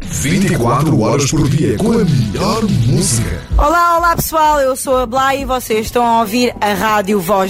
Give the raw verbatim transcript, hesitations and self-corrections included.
vinte e quatro horas por dia com a melhor música. Olá, olá pessoal, eu sou a Blay e vocês estão a ouvir a Rádio Voz